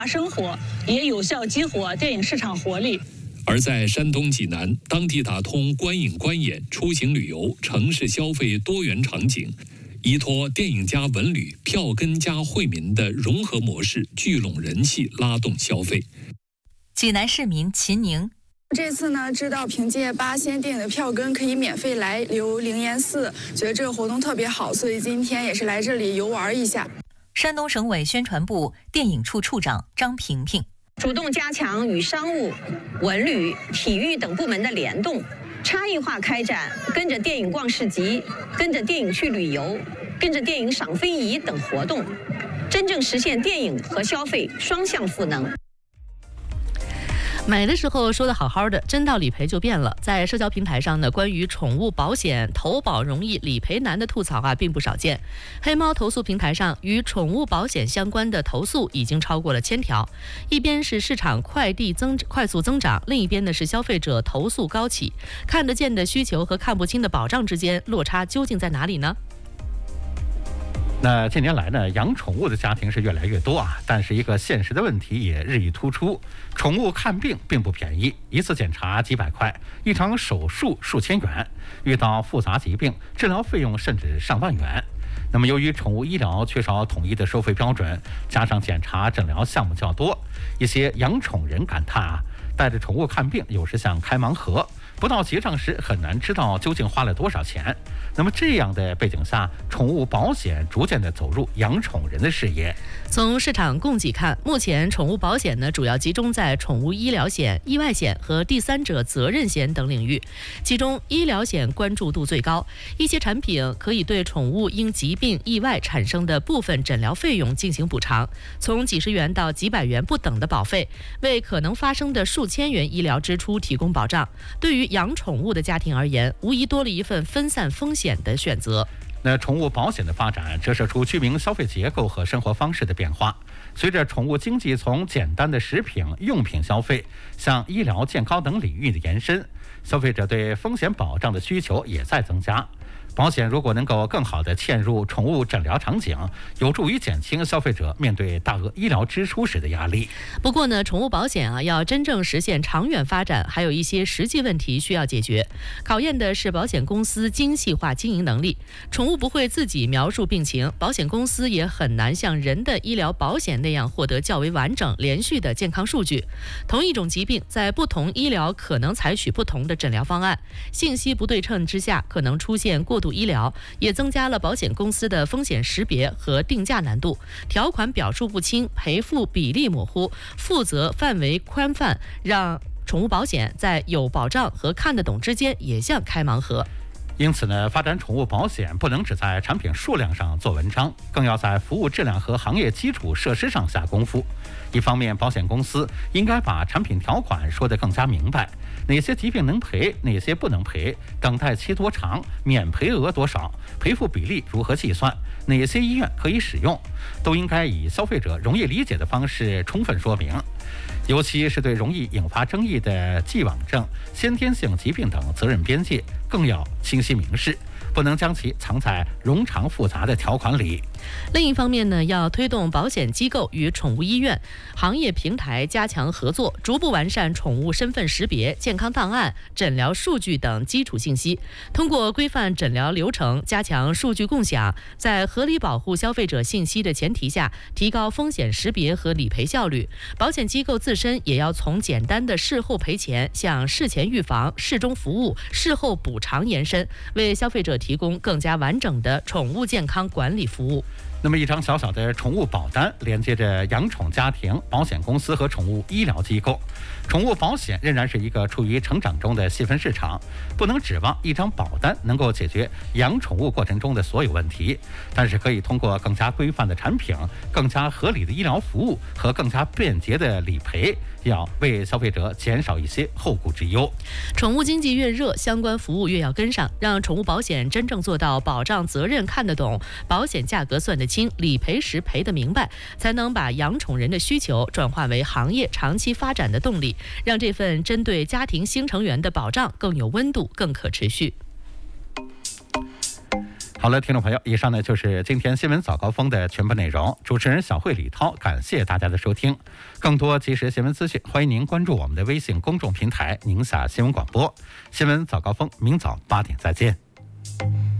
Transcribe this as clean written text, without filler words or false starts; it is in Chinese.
生活，也有效激活电影市场活力。 而在山东济南，当地打通观影观演、出行旅游、城市消费多元场景，依托电影加文旅、票根加惠民的融合模式，聚拢人气，拉动消费。 济南市民秦宁。 这次呢，知道凭借8仙电影的票根可以免费来游灵岩寺，觉得这个活动特别好，所以今天也是来这里游玩一下。 山东省委宣传部电影处处长张萍萍， 主动加强与商务、文旅、体育等部门的联动，差异化开展跟着电影逛市集、跟着电影去旅游、跟着电影赏非遗等活动，真正实现电影和消费双向赋能。 买的时候说的好好的，真到理赔就变了。在社交平台上呢，关于宠物保险投保容易理赔难的吐槽并不少见。黑猫投诉平台上与宠物保险相关的投诉已经超过了1000条。一边是市场快速增长，另一边呢是消费者投诉高企。看得见的需求和看不清的保障之间落差究竟在哪里呢？ 那近年来呢，养宠物的家庭是越来越多但是一个现实的问题也日益突出，宠物看病并不便宜，一次检查几百块，一场手术数千元，遇到复杂疾病，治疗费用甚至上万元。那么由于宠物医疗缺少统一的收费标准，加上检查诊疗项目较多，一些养宠人感叹带着宠物看病有时像开盲盒，不到结账时很难知道究竟花了多少钱。那么这样的背景下，宠物保险逐渐的走入养宠人的视野。 从市场供给看，目前宠物保险呢主要集中在宠物医疗险、意外险和第三者责任险等领域，其中医疗险关注度最高，一些产品可以对宠物因疾病意外产生的部分诊疗费用进行补偿，从几十元到几百元不等的保费，为可能发生的数千元医疗支出提供保障。对于养宠物的家庭而言，无疑多了一份分散风险的选择。 那宠物保险的发展折射出居民消费结构和生活方式的变化。随着宠物经济从简单的食品用品消费向医疗健康等领域的延伸，消费者对风险保障的需求也在增加。保险如果能够更好地嵌入宠物诊疗场景，有助于减轻消费者面对大额医疗支出时的压力。 不过呢，宠物保险要真正实现长远发展，还有一些实际问题需要解决。考验的是保险公司精细化经营能力。宠物不会自己描述病情，保险公司也很难像人的医疗保险那样获得较为完整、连续的健康数据。同一种疾病，在不同医疗可能采取不同的诊疗方案，信息不对称之下，可能出现过度医疗，也增加了保险公司的风险识别和定价难度。条款表述不清，赔付比例模糊，负责范围宽泛，让宠物保险在有保障和看得懂之间也像开盲盒。 因此呢，发展宠物保险不能只在产品数量上做文章，更要在服务质量和行业基础设施上下功夫。一方面，保险公司应该把产品条款说得更加明白，哪些疾病能赔，哪些不能赔，等待期多长，免赔额多少，赔付比例如何计算，哪些医院可以使用，都应该以消费者容易理解的方式充分说明。尤其是对容易引发争议的既往症、先天性疾病等责任边界，更要清晰明示，不能将其藏在冗长复杂的条款里。 另一方面呢，要推动保险机构与宠物医院、行业平台加强合作，逐步完善宠物身份识别、健康档案、诊疗数据等基础信息。通过规范诊疗流程，加强数据共享，在合理保护消费者信息的前提下，提高风险识别和理赔效率。保险机构自身也要从简单的事后赔钱向事前预防、事中服务、事后补偿延伸，为消费者提供更加完整的宠物健康管理服务。 那么一张小小的宠物保单连接着养宠家庭、保险公司和宠物医疗机构。宠物保险仍然是一个处于成长中的细分市场，不能指望一张保单能够解决养宠物过程中的所有问题，但是可以通过更加规范的产品、更加合理的医疗服务和更加便捷的理赔，要为消费者减少一些后顾之忧。 宠物经济越热，相关服务越要跟上，让宠物保险真正做到保障责任看得懂，保险价格算得清，理赔时赔得明白，才能把养宠人的需求转化为行业长期发展的动力，让这份针对家庭新成员的保障更有温度、更可持续。 好了，听众朋友，以上呢就是今天新闻早高峰的全部内容。主持人小慧李涛，感谢大家的收听。更多即时新闻资讯，欢迎您关注我们的微信公众平台宁夏新闻广播。新闻早高峰，明早8点再见。